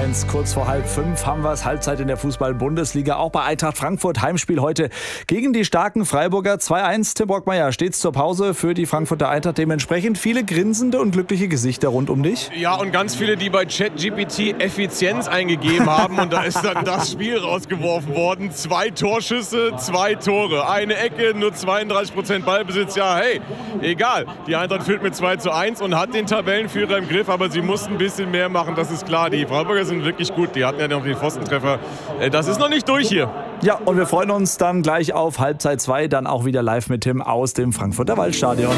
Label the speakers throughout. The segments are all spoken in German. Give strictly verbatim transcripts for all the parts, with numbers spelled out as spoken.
Speaker 1: eins, kurz vor halb fünf haben wir es. Halbzeit in der Fußball-Bundesliga. Auch bei Eintracht Frankfurt. Heimspiel heute gegen die starken Freiburger. zwei eins. Tim Brockmeier steht's zur Pause für die Frankfurter Eintracht. Dementsprechend viele grinsende und glückliche Gesichter rund um dich.
Speaker 2: Ja, und ganz viele, die bei ChatGPT Effizienz eingegeben haben. Und da ist dann das Spiel rausgeworfen worden. Zwei Torschüsse, zwei Tore. Eine Ecke, nur zweiunddreißig Prozent Ballbesitz. Ja, hey, egal. Die Eintracht führt mit zwei zu eins und hat den Tabellenführer im Griff. Aber sie mussten ein bisschen mehr machen, das ist klar. Die Freiburger sind wirklich gut. Die hatten ja noch den Pfostentreffer. Das ist noch nicht durch hier.
Speaker 1: Ja, und wir freuen uns dann gleich auf Halbzeit zwei. Dann auch wieder live mit Tim aus dem Frankfurter Waldstadion.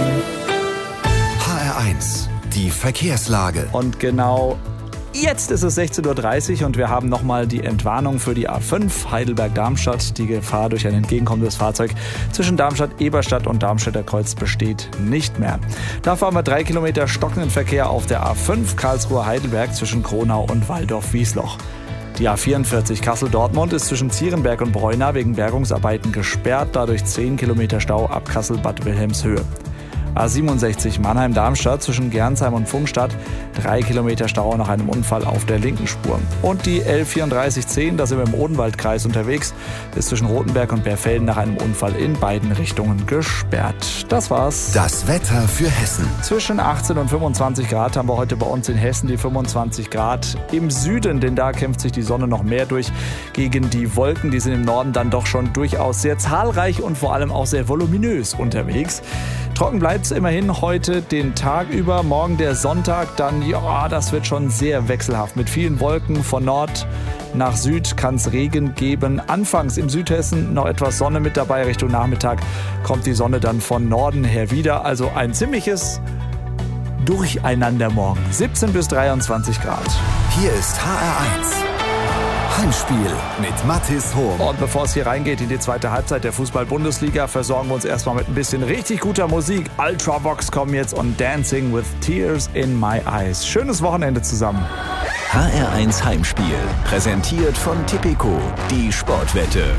Speaker 3: H R eins, die Verkehrslage.
Speaker 1: Und genau jetzt ist es sechzehn Uhr dreißig und wir haben nochmal die Entwarnung für die A fünf Heidelberg-Darmstadt. Die Gefahr durch ein entgegenkommendes Fahrzeug zwischen Darmstadt-Eberstadt und Darmstädter Kreuz besteht nicht mehr. Dafür haben wir drei Kilometer stockenden Verkehr auf der A fünf Karlsruhe-Heidelberg zwischen Kronau und Walldorf-Wiesloch. Die A vierundvierzig Kassel-Dortmund ist zwischen Zierenberg und Breuna wegen Bergungsarbeiten gesperrt, dadurch zehn Kilometer Stau ab Kassel-Bad Wilhelmshöhe. A siebenundsechzig Mannheim-Darmstadt zwischen Gernsheim und Pfungstadt, drei Kilometer Stau nach einem Unfall auf der linken Spur. Und die L vierunddreißig zehn, da sind wir im Odenwaldkreis unterwegs, ist zwischen Rothenberg und Berfelden nach einem Unfall in beiden Richtungen gesperrt. Das war's.
Speaker 3: Das Wetter für Hessen.
Speaker 1: Zwischen achtzehn und fünfundzwanzig Grad haben wir heute bei uns in Hessen, die fünfundzwanzig Grad im Süden, denn da kämpft sich die Sonne noch mehr durch gegen die Wolken. Die sind im Norden dann doch schon durchaus sehr zahlreich und vor allem auch sehr voluminös unterwegs. Trocken bleibt es immerhin heute den Tag über. Morgen der Sonntag, dann, ja, das wird schon sehr wechselhaft. Mit vielen Wolken von Nord nach Süd kann es Regen geben. Anfangs im Südhessen noch etwas Sonne mit dabei. Richtung Nachmittag kommt die Sonne dann von Norden her wieder. Also ein ziemliches Durcheinander morgen. siebzehn bis dreiundzwanzig Grad.
Speaker 3: Hier ist H R eins. Heimspiel mit Mathis Hohm.
Speaker 1: Und bevor es hier reingeht in die zweite Halbzeit der Fußball-Bundesliga, versorgen wir uns erstmal mit ein bisschen richtig guter Musik. Ultravox kommen jetzt und Dancing with Tears in My Eyes. Schönes Wochenende zusammen.
Speaker 4: H R eins Heimspiel, präsentiert von Tipico, die Sportwette.